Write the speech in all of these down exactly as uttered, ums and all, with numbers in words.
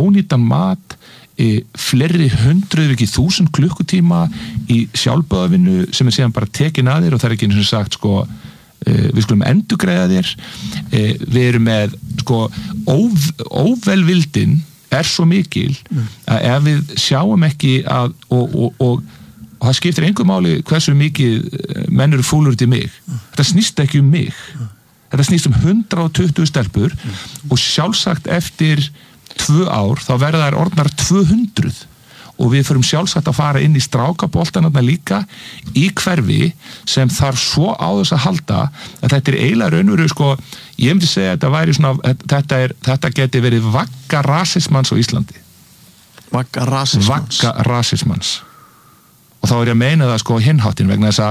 ónýtan mat, e, fleiri hundruð ekki þúsund klukkutíma í sjálfboðavinnu sem er síðan bara tekin að þér og það er ekki eins og sagt sko við skulum endurgreiða þér við erum með sko óv, óvelvildin er svo mikil að ef við sjáum ekki að og, og, og, og það skiptir engu máli hversu mikið menn eru fúlur út í mig þetta snýst ekki um mig þetta snýst um hundrað og tuttugu stelpur og sjálfsagt eftir tvö ár þá verða þær orðnar tvö hundruð og við förum sjálfsagt að fara inn í strákaboltanarna líka í hverfi sem þarf svo á þess að halda að þetta er eiginlega raunveru sko, ég myndi segja að þetta væri svona þetta, er, þetta geti verið vagga rasismans á Íslandi vagga rasismans vagga rasismans og þá er ég að meina það sko hinháttin vegna þess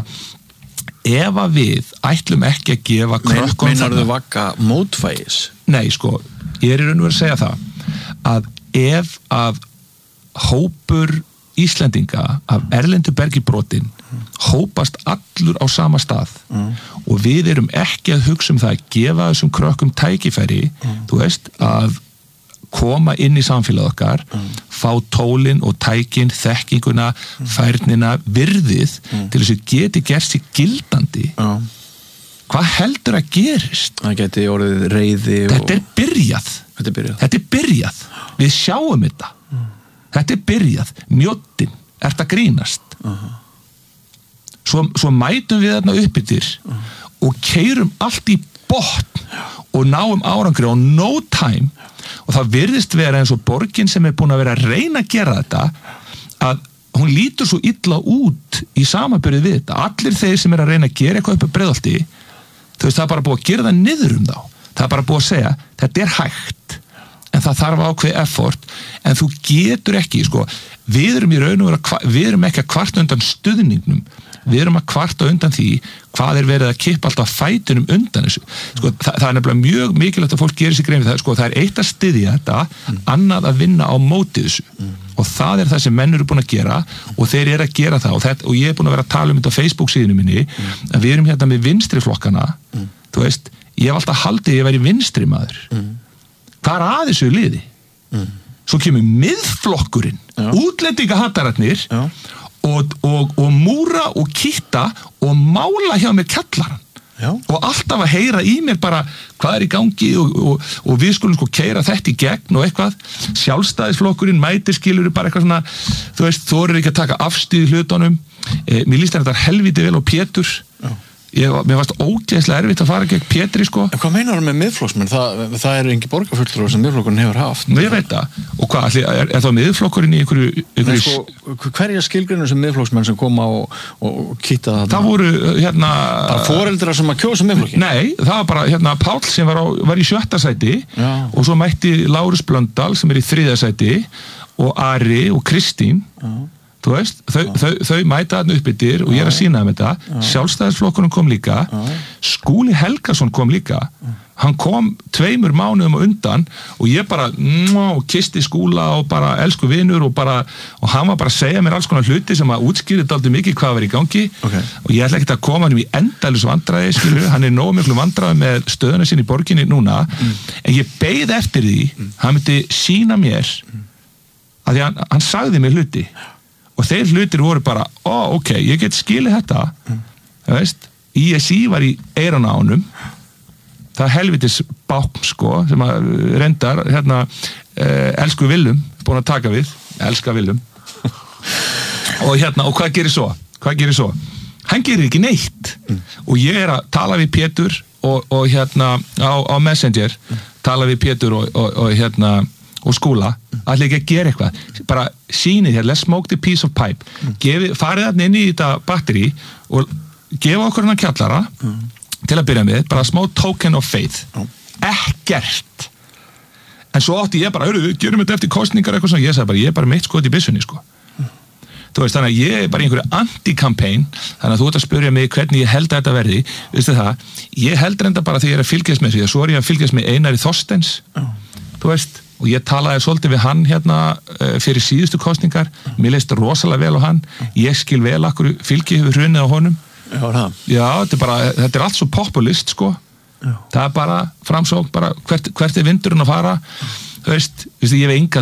að ef að við ætlum ekki að gefa krökkum meinar þau vagga mótvægis? Nei sko, ég er í raunveru að segja það að ef að hópur Íslendinga af erlendu bergi brotin hópast allur á sama stað mm. og við erum ekki að hugsa um það að gefa þessum krökkum tækifæri mm. þú veist, að koma inn í samfélag okkar mm. fá tólin og tækin, þekkinguna mm. færnina, virðið mm. til þess að geti gerst í gildandi mm. hvað heldur að gerist? Það geti orðið reiði þetta og... er byrjað þetta er byrjað, þetta er byrjað. Við sjáum þetta mm. Þetta er byrjað, mjóttin, ert að grínast. Uh-huh. Svo, svo mætum við þarna uppbyttir uh-huh. og keyrum allt í botn og náum árangri á no time og það virðist vera eins og borgin sem er búin að vera að reyna að gera þetta að hún lítur svo illa út í samanburði við þetta. Allir þeir sem er að reyna að gera eitthvað upp að Breiðholti, þú veist, það er bara búið að gera það niður um þá. Það er bara búið að segja, þetta er hægt. En það þarf ákveð effort, en þú getur ekki, sko, við erum í raun og vera, við erum ekki að kvarta undan stuðningnum, við erum að kvarta undan því hvað er verið að kippa alltaf fætunum undan þessu. Sko, það, það er nefnilega mjög mikilvægt að fólk gerir sig grein við það, sko, það er eitt að styðja þetta, mm. annað að vinna á móti þessu. Mm. Og það er það sem menn eru búin að gera og þeir eru að gera það og, þetta, og ég er búin að vera að tala um þetta á Facebook síðunum minni, mm. að við erum hérna með vinstri flokkana, mm. þú veist, ég hef alltaf haldið ég væri vinstri maður. Mm. Hvað er að þessu liði? Mm. Svo kemur miðflokkurinn, útlendingahattararnir og, og, og múra og kitta og mála hjá mér kjallarann. Já. Og alltaf að heyra í mér bara hvað er í gangi og, og, og við skulum sko keyra þetta í gegn og eitthvað. Sjálfstæðisflokkurinn mætir skilur bara eitthvað svona, þú veist, þorir ekki að taka afstíð hlutunum. Eh, mér líst þetta helviti vel á Pétur. Já. Ég, mér varst ógeðslega erfitt að fara gegn Pétri sko. En hvað meinar þú með miðflokksmenn? Það, það er engi borgarfulltrúar sem miðflokkurinn hefur haft. Nú, ég veit það. Og hvað, er, er þá miðflokkurinn í einhverju... einhverju... Nei, sko, hverja skilgrinu sem miðflokksmenn sem koma og, og kýta það? Það voru, hérna... Það foreldrar sem að kjósa miðflokkin? Nei, það var bara, hérna, Páll sem var, á, var í sjötta sæti Já. Og svo mætti Lárus Blöndal sem er í þriðja sæti og Ari og Kristín Já. Þú veist, þau, þau, þau mæta þarna uppbyttir og ég er að sýna þeim þetta. Sjálfstæðisflokkurinn kom líka, Skúli Helgason kom líka, hann kom tveimur mánuðum á undan og ég bara og kisti Skúla og bara elsku vinur og bara, og hann var bara að segja mér alls konar hluti sem að útskýra dálítið mikið hvað var í gangi okay. Og ég ætla ekki að koma hann í endalaus vandræði, skilur, hann er nógu miklu vandræði með stöðuna sinni í borginni núna, mm. en ég beið eftir því, mm. hann myndi sýna mér að því hann, hann sagði mér hluti. Og þeir hlutir voru bara, ó, ok, ég get skilið þetta, mm. þú veist, I S I var í eyrana á honum, það er helvitis bákn, sko, sem að reyndar, hérna, eh, elsku Willum, búin að taka við, elska Willum, og hérna, og hvað gerir svo? Hvað gerir svo? Hann gerir ekki neitt, mm. og ég er að tala við Pétur, og, og hérna, á, á Messenger, mm. tala við Pétur og, og, og hérna, og Skúla, allir ekki að gera eitthvað bara sýnið hér, let's smoke the piece of pipe mm. Gefi, farið þarna inn í þetta batteri og gefa okkur hann kjallara mm. til að byrja með, bara smá token of faith mm. ekkert en svo átti ég bara, hörru, gerum þetta eftir kostningar eitthvað svona, ég sagði bara, ég er bara mitt skot í byssunni sko mm. þú veist, þannig að ég er bara í einhverju anti-campaign, þannig að þú ert að spyrja mig hvernig ég held að þetta verði, veistu það ég held reynda bara þegar ég er að fylgjast með því svo er ég að fylgjast með Einari Þorsteins mm. þú veist og ég talaði svolítið við hann hérna uh, fyrir síðustu kostningar, mér leist rosalega vel á hann, ég skil vel akkur fylgi hefur hrunnið á honum Já, það. Já, þetta er bara, þetta er allt svo populist sko, Já. Það er bara framsókn, bara hvert, hvert er vindurinn að fara, þú veist, veist ég hef enga